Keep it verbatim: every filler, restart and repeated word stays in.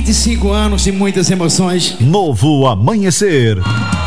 vinte e cinco anos de muitas emoções. Novo Amanhecer.